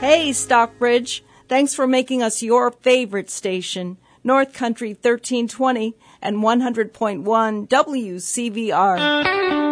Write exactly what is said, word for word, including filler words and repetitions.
Hey, Stockbridge. Thanks for making us your favorite station, North Country thirteen twenty and one hundred point one W C V R.